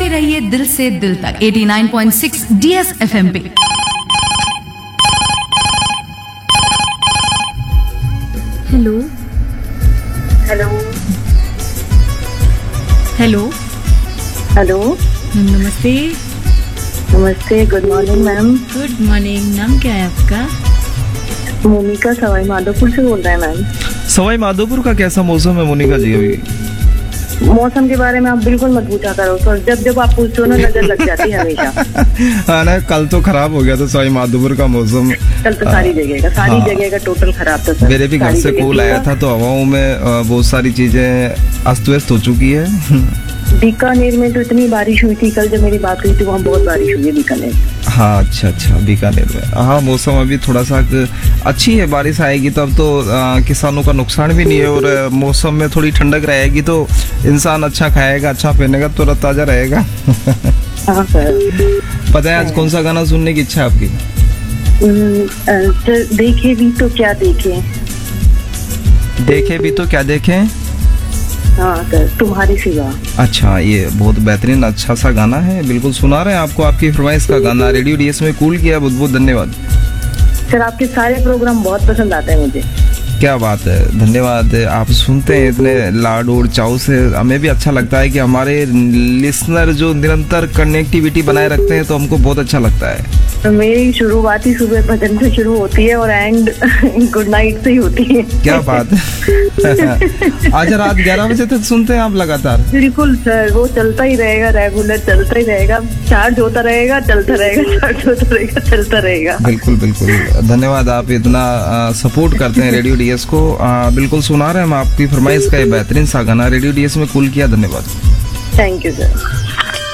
सुनते रहिए दिल से दिल तक 89.6 DS FM पे। Hello hello hello hello ma'am नमस्ते। नमस्ते, good morning ma'am. Good morning. नाम क्या है आपका? मोनिका सवाई माधोपुर से बोल रहे हैं मैम। सवाई माधोपुर का कैसा मौसम है मोनिका जी अभी? मौसम के बारे में आप बिल्कुल मत पूछा करो, तो जब आप पूछते हो ना नजर लग जाती है हमेशा। हाँ ना, कल तो खराब हो गया था सवाई माधोपुर का मौसम। कल तो सारी जगह का टोटल खराब था सर। मेरे भी घर से कॉल आया था तो हवाओं में बहुत सारी चीजें अस्त व्यस्त हो चुकी है। बीकानेर में तो इतनी बारिश हुई थी, कल जब मेरी बात हुई थी वहाँ बहुत बारिश हुई है बीकानेर। हाँ अच्छा बीकानेर में। हाँ मौसम अभी थोड़ा सा अच्छी है, बारिश आएगी तब तो किसानों का नुकसान भी नहीं है, और मौसम में थोड़ी ठंडक रहेगी तो इंसान अच्छा खाएगा, अच्छा पहनेगा, तो ताजा रहेगा। हाँ सर। पता है आज कौन सा गाना सुनने की इच्छा है आपकी? देखे भी तो क्या देखे। देखे भी तो क्या देखे। हाँ सर, तुम्हारी सिवा। अच्छा, ये बहुत बेहतरीन अच्छा सा गाना है, बिल्कुल सुना रहे हैं आपको, आपकी फरमाइश का गाना रेडियो डीएस में कूल किया। बहुत बहुत धन्यवाद सर, आपके सारे प्रोग्राम बहुत पसंद आते हैं मुझे। क्या बात है, धन्यवाद। आप सुनते हैं इतने लाड और चाव से, हमें भी अच्छा लगता है कि हमारे लिसनर जो निरंतर कनेक्टिविटी बनाए रखते हैं, तो हमको बहुत अच्छा लगता है। तो मेरी शुरुआती सुबह भजन से शुरू होती है और एंड गुड नाइट से ही होती है। क्या बात है। आज रात 11 बजे तक सुनते हैं आप लगातार? बिल्कुल सर, वो चलता ही रहेगा, रेगुलर चलता ही रहेगा, चार्ज होता रहेगा, चलता रहेगा, चार्ज होता रहेगा, चलता रहेगा। बिल्कुल बिल्कुल, धन्यवाद। आप इतना सपोर्ट करते हैं रेडियो डीएस को। बिल्कुल सुना रहे हैं हम आपकी फरमाइश का ये बेहतरीन सा गाना रेडियो डीएस में कूल किया। धन्यवाद। Thank you sir.